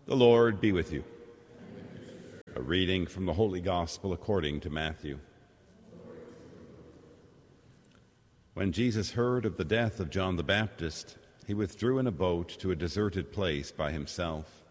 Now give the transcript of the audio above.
The Lord be with you. A reading from the Holy Gospel according to Matthew. When Jesus heard of the death of John the Baptist, he withdrew in a boat to a deserted place by himself.